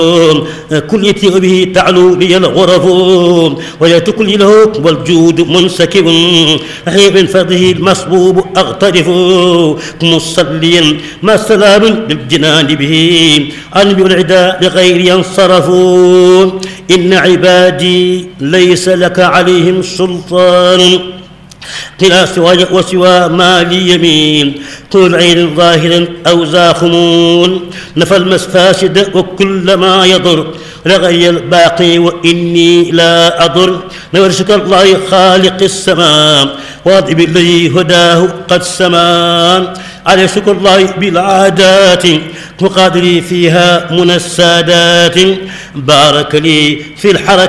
كليتي به تعلو لي الغرف ويأت كل له والجود منسكب من فضله المصبوب أغترف مصليا ما سلام بالجنان به أنبي العداء لغير ينصرفوا إن عبادي ليس لك عليهم سلطان قلا سواي وسوى ما لي يمين طول عين ظاهر أو زاخمون نفى المفاسد وكل ما يضر لغي الباقي وإني لا أضر نورشك الله خالق السماء واضب الذي هداه قد سما على شكر الله بالعادات مقادري فيها من السادات بارك لي في الحركة